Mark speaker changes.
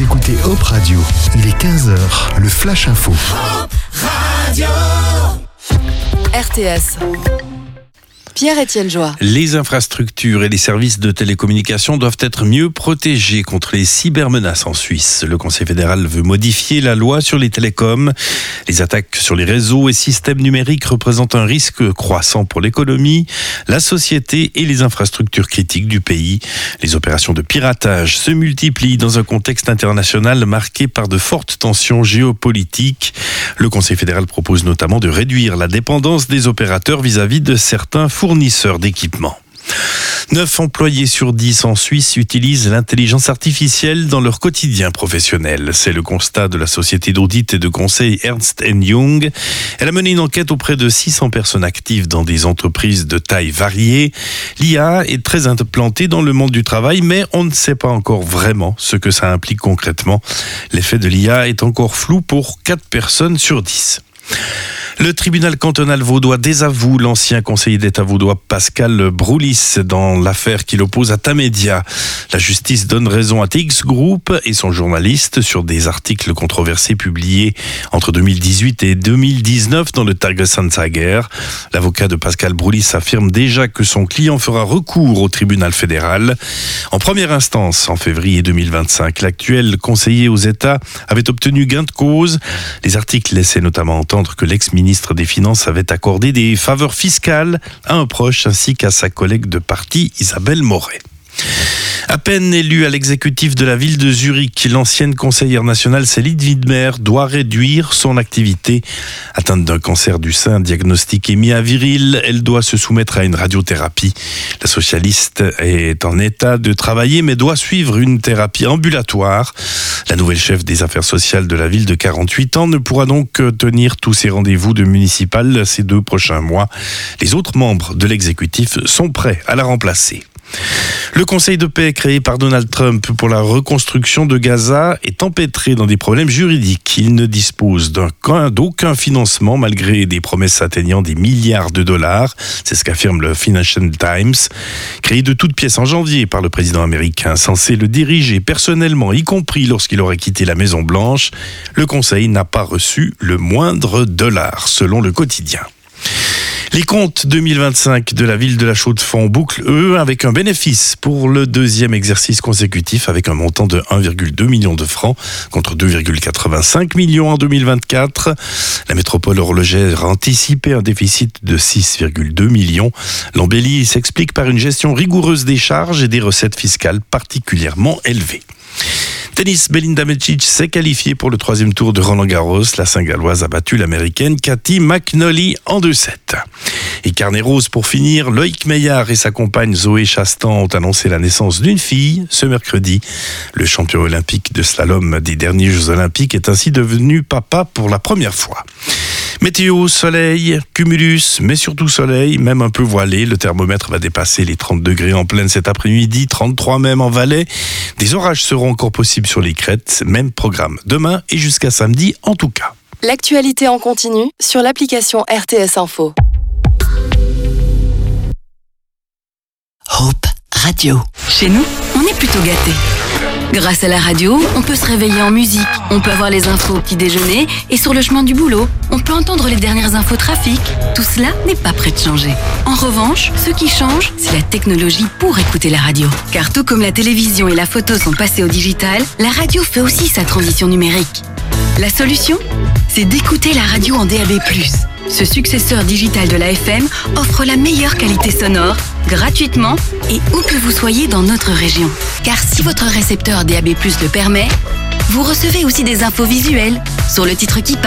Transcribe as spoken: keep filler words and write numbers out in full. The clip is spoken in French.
Speaker 1: écoutez Hop Radio. Il est quinze heures, le Flash Info.
Speaker 2: Hop Radio.
Speaker 3: R T S. Pierre-Étienne Joie.
Speaker 4: Les infrastructures et les services de télécommunication doivent être mieux protégés contre les cybermenaces en Suisse. Le Conseil fédéral veut modifier la loi sur les télécoms. Les attaques sur les réseaux et systèmes numériques représentent un risque croissant pour l'économie, la société et les infrastructures critiques du pays. Les opérations de piratage se multiplient dans un contexte international marqué par de fortes tensions géopolitiques. Le Conseil fédéral propose notamment de réduire la dépendance des opérateurs vis-à-vis de certains fournisseurs d'équipements. neuf employés sur dix en Suisse utilisent l'intelligence artificielle dans leur quotidien professionnel. C'est le constat de la société d'audit et de conseil Ernst and Young. Elle a mené une enquête auprès de six cents personnes actives dans des entreprises de taille variée. L'I A est très implantée dans le monde du travail, mais on ne sait pas encore vraiment ce que ça implique concrètement. L'effet de l'I A est encore flou pour quatre personnes sur dix. Le tribunal cantonal vaudois désavoue l'ancien conseiller d'État vaudois Pascal Broulis dans l'affaire qui l'oppose à Tamedia. La justice donne raison à T X Group et son journaliste sur des articles controversés publiés entre deux mille dix-huit et deux mille dix-neuf dans le Tagesanzeiger. L'avocat de Pascal Broulis affirme déjà que son client fera recours au tribunal fédéral. En première instance, en février deux mille vingt-cinq, l'actuel conseiller aux États avait obtenu gain de cause. Les articles laissaient notamment entendre que l'ex-ministre ministre des Finances avait accordé des faveurs fiscales à un proche ainsi qu'à sa collègue de parti Isabelle Moret. À peine élue à l'exécutif de la ville de Zurich, l'ancienne conseillère nationale Céline Widmer doit réduire son activité. Atteinte d'un cancer du sein diagnostiqué mi-avril, elle doit se soumettre à une radiothérapie. La socialiste est en état de travailler mais doit suivre une thérapie ambulatoire. La nouvelle chef des affaires sociales de la ville de quarante-huit ans ne pourra donc tenir tous ses rendez-vous de municipal ces deux prochains mois. Les autres membres de l'exécutif sont prêts à la remplacer. Le Conseil de paix créé par Donald Trump pour la reconstruction de Gaza est empêtré dans des problèmes juridiques. Il ne dispose d'un, d'aucun financement malgré des promesses atteignant des milliards de dollars. C'est ce qu'affirme le Financial Times. Créé de toutes pièces en janvier par le président américain, censé le diriger personnellement, y compris lorsqu'il aurait quitté la Maison-Blanche, le Conseil n'a pas reçu le moindre dollar, selon le quotidien. Les comptes deux mille vingt-cinq de la ville de La Chaux-de-Fonds bouclent, eux, avec un bénéfice pour le deuxième exercice consécutif avec un montant de un virgule deux million de francs contre deux virgule quatre-vingt-cinq millions en deux mille vingt-quatre. La métropole horlogère anticipait un déficit de six virgule deux millions. L'embellie s'explique par une gestion rigoureuse des charges et des recettes fiscales particulièrement élevées. Tennis, Belinda Bencic s'est qualifiée pour le troisième tour de Roland-Garros. La Saint-Galloise a battu l'Américaine Cathy McNally en deux sept. Et carnet rose pour finir, Loïc Meillard et sa compagne Zoé Chastan ont annoncé la naissance d'une fille ce mercredi. Le champion olympique de slalom des derniers Jeux olympiques est ainsi devenu papa pour la première fois. Météo, soleil, cumulus, mais surtout soleil, même un peu voilé. Le thermomètre va dépasser les trente degrés en pleine cet après-midi, trente-trois même en Valais. Des orages seront encore possibles sur les crêtes. Même programme demain et jusqu'à samedi en tout cas.
Speaker 3: L'actualité en continu sur l'application R T S Info.
Speaker 5: Hope Radio.
Speaker 6: Chez nous, on est plutôt gâtés. Grâce à la radio, on peut se réveiller en musique, on peut avoir les infos au petit déjeuner et sur le chemin du boulot, on peut entendre les dernières infos trafic. Tout cela n'est pas prêt de changer. En revanche, ce qui change, c'est la technologie pour écouter la radio. Car tout comme la télévision et la photo sont passés au digital, la radio fait aussi sa transition numérique. La solution, c'est d'écouter la radio en D A B plus. Ce successeur digital de la F M offre la meilleure qualité sonore, gratuitement et où que vous soyez dans notre région. Car si votre récepteur D A B plus le permet, vous recevez aussi des infos visuelles sur le titre qui passe.